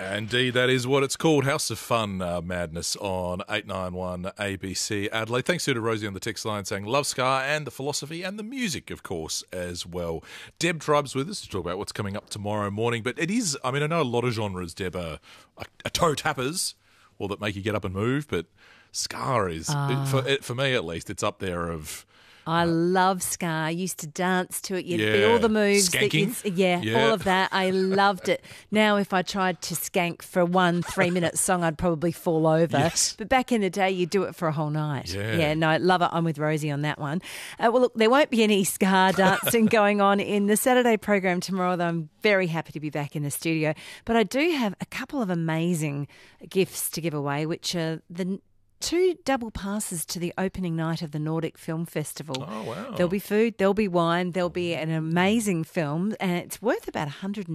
Indeed, that is what it's called. House of Fun Madness on 891 ABC Adelaide. Thanks to Rosie on the text line saying love Ska and the philosophy and the music, of course, as well. Deb Tribe's with us to talk about what's coming up tomorrow morning. But it is, I mean, I know a lot of genres, Deb, are toe tappers or that make you get up and move, but Ska is, for me at least, it's up there of... I love Ska. I used to dance to it. You'd feel the moves. Skanking? All of that. I loved it. Now, if I tried to skank for one 3-minute song, I'd probably fall over. Yes. But back in the day, you do it for a whole night. Yeah. No, love it. I'm with Rosie on that one. Well, look, there won't be any Ska dancing going on in the Saturday program tomorrow, though I'm very happy to be back in the studio. But I do have a couple of amazing gifts to give away, which are the 2 double passes to the opening night of the Nordic Film Festival. Oh, wow. There'll be food, there'll be wine, there'll be an amazing film, and it's worth about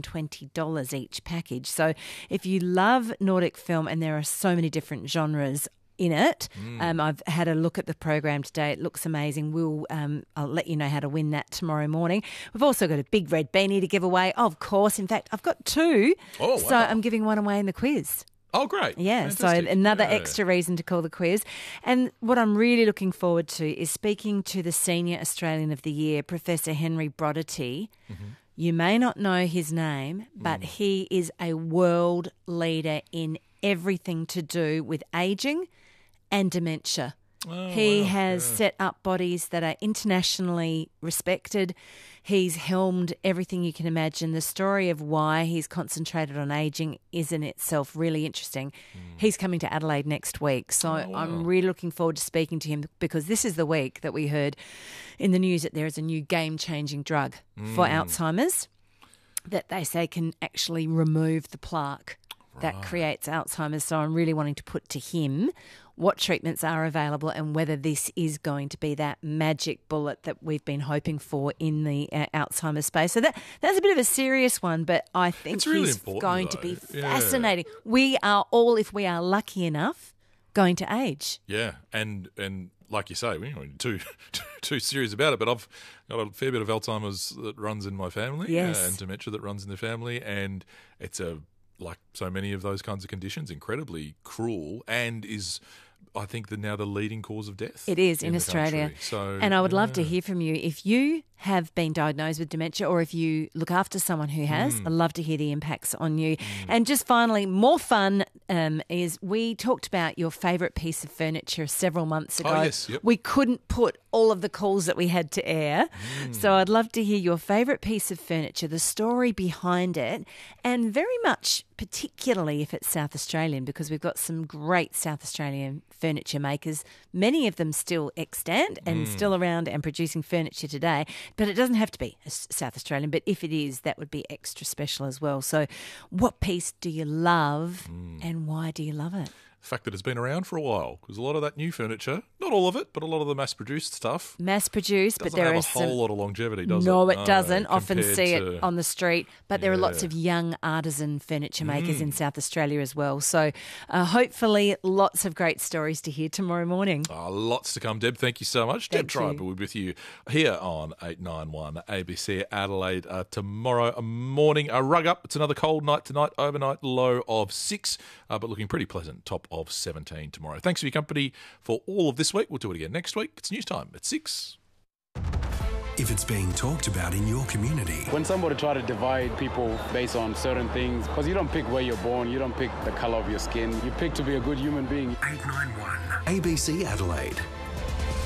$120 each package. So if you love Nordic film, and there are so many different genres in it, I've had a look at the program today. It looks amazing. I'll let you know how to win that tomorrow morning. We've also got a big red beanie to give away, of course. In fact, I've got 2. Oh, wow. So I'm giving one away in the quiz. Oh, great. Yeah, Fantastic. So another extra reason to call the quiz. And what I'm really looking forward to is speaking to the Senior Australian of the Year, Professor Henry Brodaty. Mm-hmm. You may not know his name, but he is a world leader in everything to do with ageing and dementia. Oh, he wow. has set up bodies that are internationally respected. He's helmed everything you can imagine. The story of why he's concentrated on ageing is in itself really interesting. He's coming to Adelaide next week, so I'm really looking forward to speaking to him, because this is the week that we heard in the news that there is a new game-changing drug for Alzheimer's that they say can actually remove the plaque that creates Alzheimer's. So I'm really wanting to put to him what treatments are available and whether this is going to be that magic bullet that we've been hoping for in the Alzheimer's space. So that's a bit of a serious one, but I think it's really he's going though. to be fascinating. We are all, if we are lucky enough, going to age. Yeah, and like you say, we're not too serious about it, but I've got a fair bit of Alzheimer's that runs in my family, and dementia that runs in the family, and it's like so many of those kinds of conditions, incredibly cruel, and is, I think, now the leading cause of death. It is in Australia. So, and I would love to hear from you if you have been diagnosed with dementia or if you look after someone who has. I'd love to hear the impacts on you. And just finally, more fun is we talked about your favourite piece of furniture several months ago. Oh, yes. Yep. We couldn't put all of the calls that we had to air. So I'd love to hear your favourite piece of furniture, the story behind it, and very much particularly if it's South Australian, because we've got some great South Australian furniture makers, many of them still extant and still around and producing furniture today. But it doesn't have to be South Australian, but if it is, that would be extra special as well. So what piece do you love and why do you love it? The fact that it's been around for a while, because a lot of that new furniture, not all of it, but a lot of the mass-produced stuff, mass-produced, but there doesn't is have a whole lot of longevity, does it? No, it doesn't. Often see compared it on the street, but there are lots of young artisan furniture makers in South Australia as well. So hopefully lots of great stories to hear tomorrow morning. Lots to come, Deb. Thank you so much. Thank Deb Tribe will be with you here on 891 ABC Adelaide tomorrow morning. A rug up. It's another cold night tonight. Overnight low of 6, but looking pretty pleasant. Top of 17 tomorrow. Thanks for your company for all of this week. We'll do it again next week. It's news time at 6. If it's being talked about in your community. When somebody try to divide people based on certain things, because you don't pick where you're born, you don't pick the colour of your skin, you pick to be a good human being. 891 ABC Adelaide.